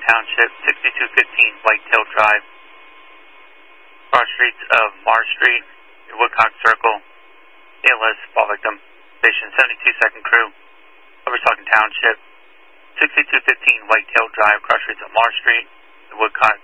Township, 6215 Whitetail Drive, cross streets of Mars Street, Woodcock Circle, ALS fall victim, station 72 2nd crew, Overstocken Township, 6215 Whitetail Drive, cross streets of Mars Street, Woodcock